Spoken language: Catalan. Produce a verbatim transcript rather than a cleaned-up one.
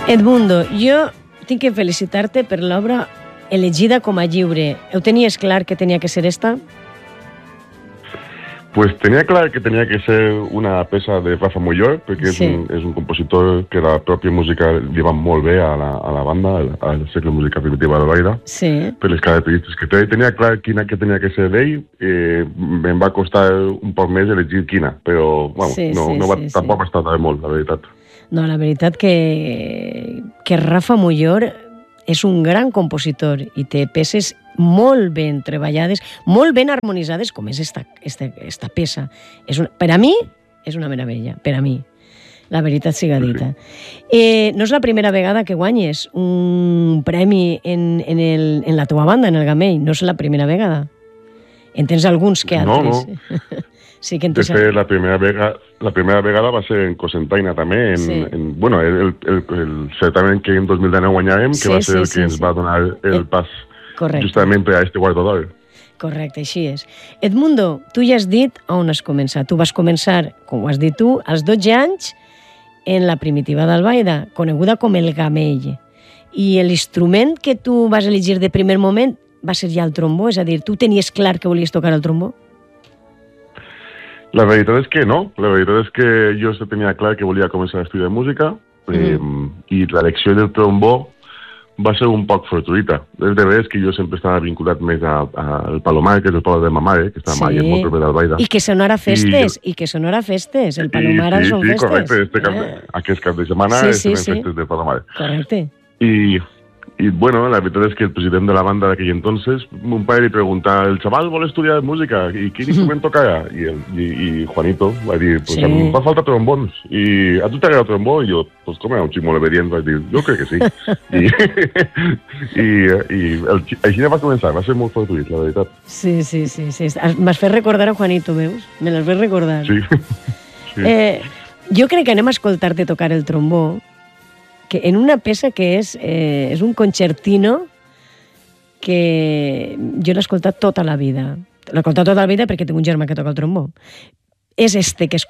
Edmundo, jo tinc que felicitar-te per l'obra elegida com a lliure. Ho tenies clar que tenia que ser esta? Pues tenía claro que tenía que ser una peça de Rafa Mollor, perquè sí. és, un, és un compositor que la pròpia música li va molt bé a la, a la banda, al segle música primitiva de Baida, sí. per les característiques que té. Tenia clar quina que tenia que ser d'ell, eh, em va costar un poc més elegir quina, però bueno, sí, no, sí, no va, sí, tampoc sí. va estar molt, la veritat. No, la veritat que, que Rafa Mollor és un gran compositor i té peces molt ben treballades, molt ben harmonitzades, com és esta, esta, esta peça. És una, per a mi, és una meravella, per a mi. La veritat siga dita. Eh, no és la primera vegada que guanyes un premi en, en, el, en la teva banda, en el Gamell. No és la primera vegada. En tens alguns que altres. No, no. Sí que en de fet, la primera, vegada, la primera vegada va ser en Cosentaina també, en, sí. en, bueno, el, el, el certamen que en dos mil dinou guanyàvem, que sí, va ser el sí, que sí, ens sí. va donar el eh, pas correcte. Justament per a este guardó d'or. Correcte, així és. Edmundo, tu ja has dit on has començat. Tu vas començar, com ho has dit tu, als dotze anys en la primitiva d'Albaida, coneguda com el Gamell. I l'instrument que tu vas elegir de primer moment va ser ja el trombó, és a dir, tu tenies clar que volies tocar el trombó? La veritat és que no. La veritat és que jo tenia clar que volia començar a estudiar música mm. eh, i l'elecció del trombó va ser un poc fortuïta. És de veres que jo sempre estava vinculat més al Palomar, que és el poble de ma mare, que està sí. mai molt proper d'Albaida. I que sonora festes, i, jo... i que sonora festes. El Palomar sí, són sí, festes. Correcte. Este cap de... eh. Aquest cap de setmana sí, sí, sí. festes de Palomar. Correcte. I... Y bueno, la verdad es que el presidente de la banda de aquell entonces, un padre le pregunta, el chaval vol estudiar música, ¿y qué instrumento toca? Y, el, y, y Juanito va a decir, pues sí. a mí me falta trombons. ¿Y a tu te agrada el trombón? Y yo, pues como era un chico molt obedient, va dir, jo crec que sí. I, i, i el, així va començar, va ser molt fortuït, la veritat. Sí, sí, sí, sí. M'has fet recordar a Juanito, veus? Me l'has fet recordar. Sí. sí. Eh, jo crec que anem a escoltar-te tocar el trombó, que en una peça que és, eh, és un concertino que jo l'he escoltat tota la vida. L'he escoltat tota la vida perquè tinc un germà que toca el trombó. És este que escoltem.